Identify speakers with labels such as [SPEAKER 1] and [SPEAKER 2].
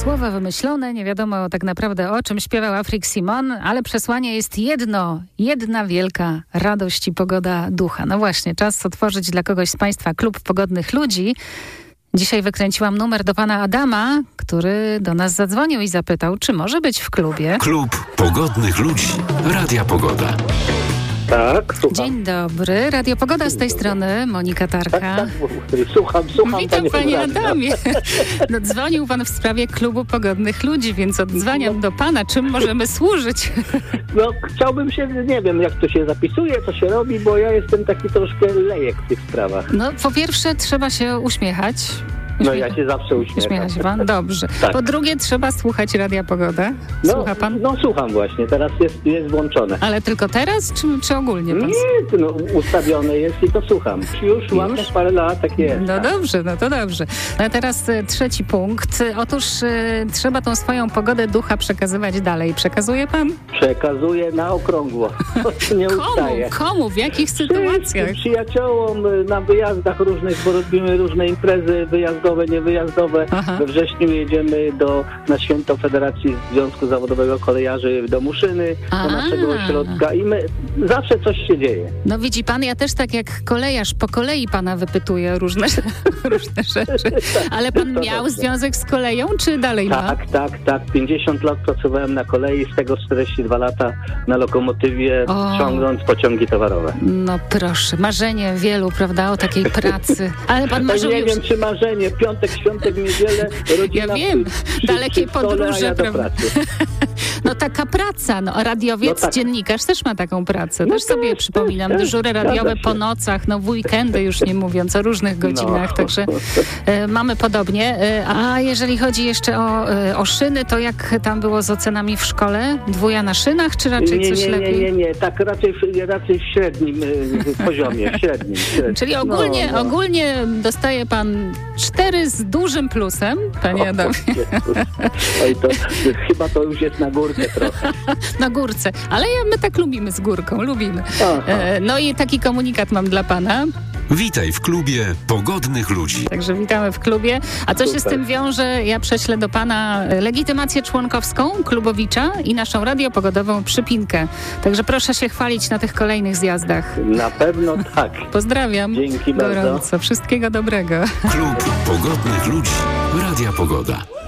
[SPEAKER 1] Słowa wymyślone, nie wiadomo tak naprawdę o czym śpiewał Afrik Simon, ale przesłanie jest jedno, jedna wielka radość i pogoda ducha. No właśnie, czas otworzyć dla kogoś z Państwa klub pogodnych ludzi. Dzisiaj wykręciłam numer do pana Adama, który do nas zadzwonił i zapytał, czy może być w klubie.
[SPEAKER 2] Klub pogodnych ludzi. Radia Pogoda.
[SPEAKER 3] Tak, słucham.
[SPEAKER 1] Dzień dobry, Radio Pogoda z tej strony, Monika Tarka.
[SPEAKER 3] Tak, słucham.
[SPEAKER 1] Witam panie Adamie. No, dzwonił pan w sprawie klubu pogodnych ludzi, więc odzwaniam do pana. Czym możemy służyć?
[SPEAKER 3] No, chciałbym się, nie wiem jak to się zapisuje, co się robi, bo ja jestem taki troszkę lejek w tych sprawach.
[SPEAKER 1] No, po pierwsze trzeba się uśmiechać.
[SPEAKER 3] No ja się zawsze uśmiecham.
[SPEAKER 1] Uśmiecha się pan? Dobrze.
[SPEAKER 3] Tak.
[SPEAKER 1] Po drugie trzeba słuchać Radia Pogoda. Słucha pan?
[SPEAKER 3] No słucham właśnie, teraz jest włączone.
[SPEAKER 1] Ale tylko teraz, czy ogólnie pan?
[SPEAKER 3] Nie, no ustawione jest i to słucham. Już ładne parę lat tak jest.
[SPEAKER 1] No
[SPEAKER 3] tak.
[SPEAKER 1] dobrze, no to dobrze. No a teraz trzeci punkt. Otóż trzeba tą swoją pogodę ducha przekazywać dalej. Przekazuje pan?
[SPEAKER 3] Przekazuję na okrągło. Nie ustaje.
[SPEAKER 1] Komu? W jakich sytuacjach?
[SPEAKER 3] Przyjaciołom na wyjazdach różnych, bo robimy różne imprezy wyjazdowe, niewyjazdowe.
[SPEAKER 1] Aha.
[SPEAKER 3] We wrześniu jedziemy na święto Federacji Związku Zawodowego Kolejarzy do Muszyny, do naszego ośrodka i zawsze coś się dzieje.
[SPEAKER 1] No widzi pan, ja też tak jak kolejarz po kolei pana wypytuję różne rzeczy. Ale pan miał związek z koleją, czy dalej ma?
[SPEAKER 3] Tak. 50 lat pracowałem na kolei, z tego 42 lata na lokomotywie, ciągnąc pociągi towarowe.
[SPEAKER 1] No proszę, marzenie wielu, prawda, o takiej pracy. Ale pan marzył
[SPEAKER 3] nie
[SPEAKER 1] już...
[SPEAKER 3] wiem, czy marzenie, piątek, świątek, niedzielę, rodzina...
[SPEAKER 1] Ja wiem, dalekie podróże, prawda?
[SPEAKER 3] Pracy.
[SPEAKER 1] No taka praca, no radiowiec,
[SPEAKER 3] No tak.
[SPEAKER 1] Dziennikarz też ma taką pracę.
[SPEAKER 3] No
[SPEAKER 1] też sobie
[SPEAKER 3] też,
[SPEAKER 1] przypominam,
[SPEAKER 3] też,
[SPEAKER 1] dyżury radiowe
[SPEAKER 3] zgadza
[SPEAKER 1] po
[SPEAKER 3] się.
[SPEAKER 1] nocach, no w weekendy już nie mówiąc, o różnych godzinach, także mamy podobnie. A jeżeli chodzi jeszcze o szyny, to jak tam było z ocenami w szkole? Dwója na szynach, czy raczej coś lepiej?
[SPEAKER 3] Nie, tak raczej w średnim poziomie, średnim.
[SPEAKER 1] Czyli ogólnie dostaje pan 4 z dużym plusem, panie Adamie.
[SPEAKER 3] Oj, to chyba to już jest na górkę trochę.
[SPEAKER 1] Na górce, ale my tak lubimy z górką, lubimy.
[SPEAKER 3] Aha.
[SPEAKER 1] No i taki komunikat mam dla pana.
[SPEAKER 2] Witaj w klubie pogodnych ludzi.
[SPEAKER 1] Także witamy w klubie. A co się z tym wiąże? Ja prześlę do pana legitymację członkowską Klubowicza i naszą radiopogodową przypinkę. Także proszę się chwalić na tych kolejnych zjazdach.
[SPEAKER 3] Na pewno tak.
[SPEAKER 1] Pozdrawiam.
[SPEAKER 3] Dzięki bardzo.
[SPEAKER 1] Gorąco. Wszystkiego dobrego.
[SPEAKER 2] Klub pogodnych ludzi. Radia Pogoda.